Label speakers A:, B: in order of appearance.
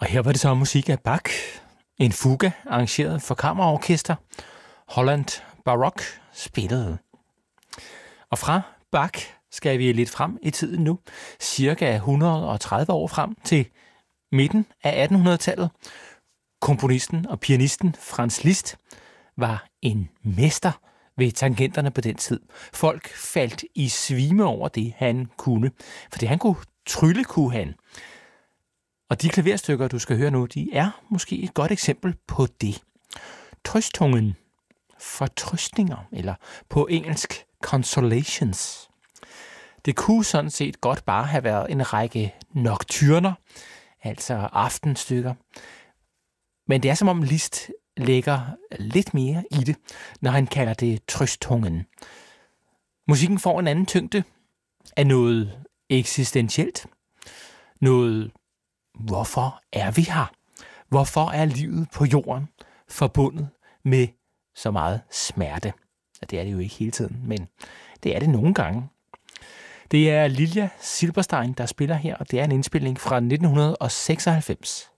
A: Og her var det så musik af Bach, en fuga arrangeret for kammerorkester. Holland Baroque spillede. Og fra Bach skal vi lidt frem i tiden nu, cirka 130 år frem til midten af 1800-tallet. Komponisten og pianisten Franz Liszt var en mester ved tangenterne på den tid. Folk faldt i svime over det, han kunne. For det han kunne trylle, kunne han. Og de klaverstykker, du skal høre nu, de er måske et godt eksempel på det. Trøstungen, fortrøstninger, eller på engelsk consolations. Det kunne sådan set godt bare have været en række nocturner, altså aftenstykker. Men det er som om Liszt lægger lidt mere i det, når han kalder det trøstungen. Musikken får en anden tyngde af noget eksistentielt. Noget, hvorfor er vi her? Hvorfor er livet på jorden forbundet med så meget smerte? Og det er det jo ikke hele tiden, men det er det nogle gange. Det er Lilja Silberstein, der spiller her, og det er en indspilning fra 1996.